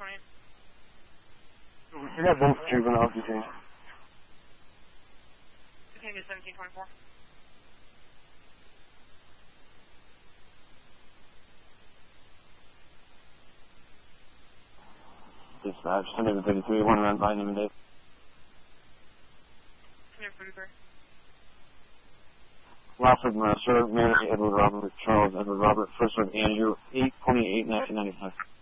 We got both juveniles detained. Detained at 1724. Dispatch, 10-33, 1 around by name and date. 10-33. Last of Sir Mary Edward Robert Charles Edward Robert, first of Andrew, 8/28/1995.